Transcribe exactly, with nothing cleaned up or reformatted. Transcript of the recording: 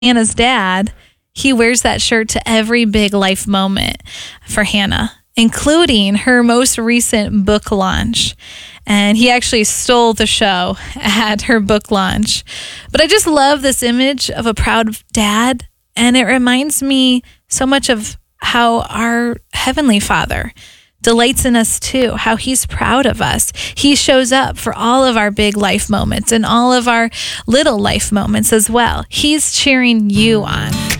Hannah's dad, he wears that shirt to every big life moment for Hannah, including her most recent book launch. And he actually stole the show at her book launch. But I just love this image of a proud dad. And it reminds me so much of how our Heavenly Father delights in us too, how he's proud of us. He shows up for all of our big life moments and all of our little life moments as well. He's cheering you on.